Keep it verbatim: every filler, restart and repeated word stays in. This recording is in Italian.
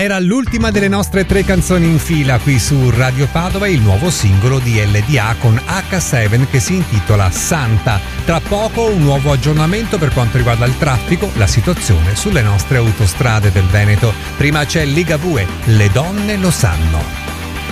Era l'ultima delle nostre tre canzoni in fila qui su Radio Padova, il nuovo singolo di L D A con acca sette che si intitola Santa. Tra poco un nuovo aggiornamento per quanto riguarda il traffico, la situazione sulle nostre autostrade del Veneto. Prima c'è Ligabue, Le donne lo sanno.